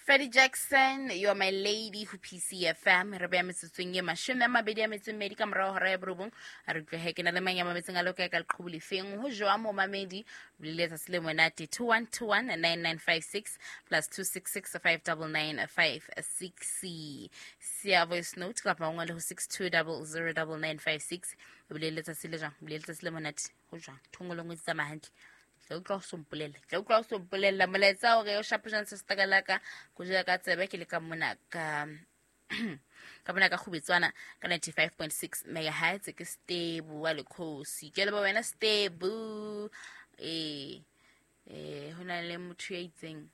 Freddie Jackson, you are my lady who PCFM. Re bea metsotsong ye mashome a mabedi a metso mmedi ka morao hora ya borobong. A re tlohe ke na le mang ya mametseng a loka ka leqhubu lefeng ho joa mo mamedi buliletsa selemo nate 21219956 plus 26659956 sia voice note ka pa ngwa le ho 62009956 buliletsa selemo nate ho joa thongolongwe tsa mahantle. Tla utlwa o sompolella molaetsa hore o shapushang se stakalaka go ja ka tsebe ke le ka mona ka khubetswana ka 95.6 megahertz ke stable wa lekhosi ke le ba wena stable hona le motho ya itseng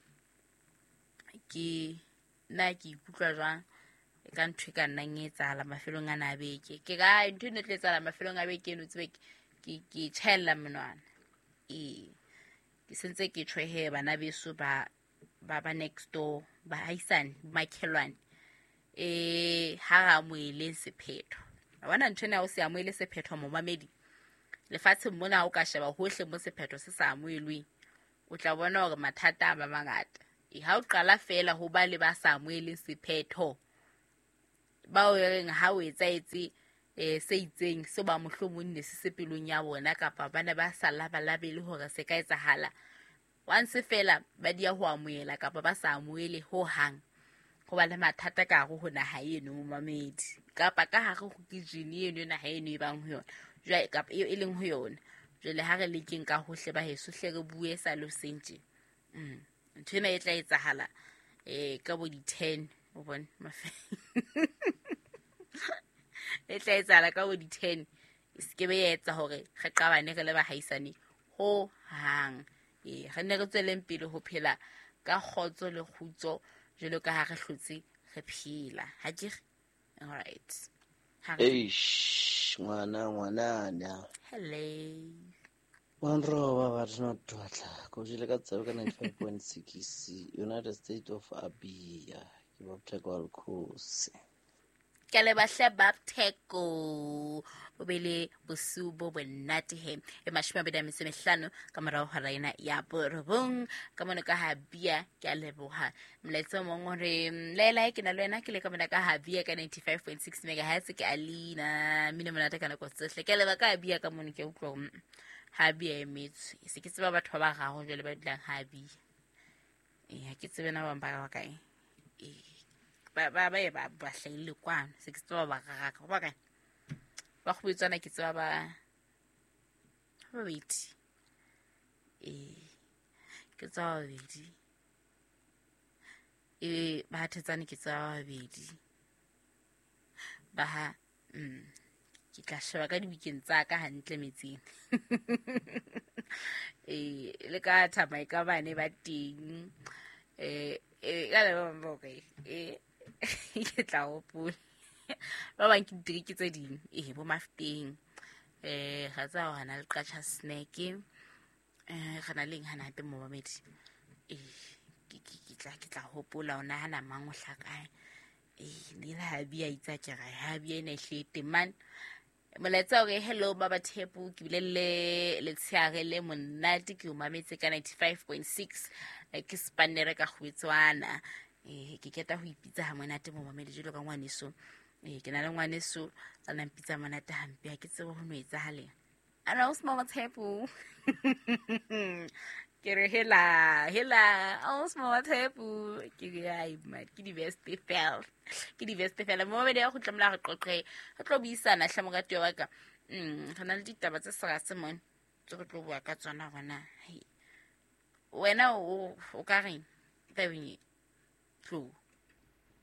ke ikutlwa jwang ka ntwe ka nna ngetsa la mafelong a na beke ke ga ntwe ne tletsa la mafelong a beke no tsebe ke tshella menwana ke sentse ke tshwehe bana beso ba next door ba haisane makhelwane ha ga moele sephetho bona ntshene o se amoele sephetho mo mamedi lefatshe mona o ka sheba hohle mo sephetho se sa amoelwe o tla bona hore mathata a mangata ha o qala fela ho ba le ba sa amoele sephetho ba o reng ha o etsaetse se itseng se ba mohlomong ne se sepelong ya bona kapa bana ba sa labalabele hore se ka etsahala once fela ba dia ho amoela kapa ba sa amoele ho hang go ba le mathata ka go hona ha eno mo mamedi kapa ka hare go kitjeni eno na ha eno e bang ho yona jwa kapa e leng ho yona jwale ha re lekeng ka hohle ba heso hle re bue sa lo sentje ntwena e tla etsahala ka bo di 10 o bona mafe e tla etsala ka bo di 10 iske be etsa hore re qabane re le ba haisane ho hang re ne re tsweleng pele ho phela ka khotso le khutso jelo ka ha re hlotse re phela ha ke all right ngwana hello wanroba ba tsona twatla go jile ka tsebe ka 95.6 United States of Abia ke ba tsheko alkhosi ke le bahle baptheko o bele bosubo bonnate he e mashome a 25 ka morao ga raina ya borobong ka mona ka Habia ke a leboha mletso mongwe re lela ke na le wena ke le ka mona ka Habia ka 95.6 megahertz ke alina mine monate ka nako tsohle ke le ba ka Habia ka mona ke utlwa Habia e metsi se ke tseba batho ba gago jwale ba dilang Habia ha ke tsebe na ba mpa ka kae ba hlahile kwana se ke tseba ba gagaka go ba kae ba go bitsana ke tseba ba bedi ke tseba bedi ba thetsane ke tseba bedi ba ha ke tla sheba ka dibikeng tsa ka hantle metsing le ka tsamai ka bane ba teng ka le ba mboka ke tla hopola ba bang ke diriki tse ding bo mafteng ga tsa hana le qacha snack gana leng hana te mo mamedi ke tla hopola ona hana mang o hlakae le la Habia itsa ke ga Habia ene hlete man molaetsa o re hello baba Thepu ke bile le tshiare le monate ke o mametse ka 95.6 ke spanere ka khwetswana ke keta ho ipitsa ha monate mo mamedi jelo ka ngwaneso ke na le ngwaneso a nna mpitsa monate hampe ha ke tsebe ho no etsahalela ana o smama Thepu ke re hela o smama Thepu ke ai ma ke di best fela mo mamedi ya go tlamela go qoqe go tlo buisana hla mogate wa ka gana le ditaba tse sega se mone tse go tlo bua ka tsona bona wena o ka reng tabeng tlo